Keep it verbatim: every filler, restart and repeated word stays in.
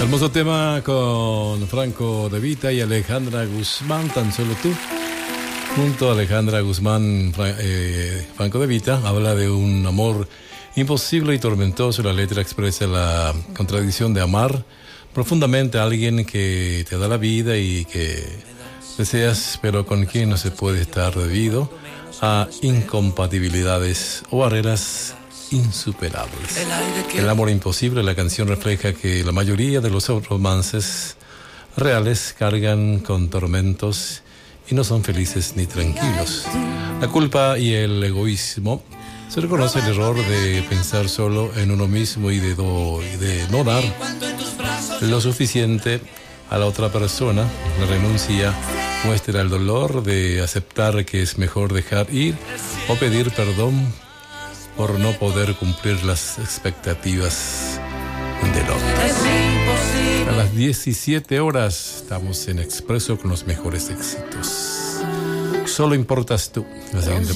Hermoso tema con Franco De Vita y Alejandra Guzmán, Tan Solo Tú. Junto a Alejandra Guzmán, eh, Franco De Vita habla de un amor imposible y tormentoso. La letra expresa la contradicción de amar profundamente a alguien que te da la vida y que deseas, pero con quien no se puede estar debido a incompatibilidades o barreras insuperables. El amor imposible, la canción refleja que la mayoría de los romances reales cargan con tormentos y no son felices ni tranquilos. La culpa y el egoísmo. Se reconoce el error de pensar solo en uno mismo y de, do, y de no dar lo suficiente a la otra persona. La renuncia muestra el dolor de aceptar que es mejor dejar ir o pedir perdón por no poder cumplir las expectativas del otro. A las diecisiete horas estamos en Expreso con los mejores éxitos. Solo importas tú. La siguiente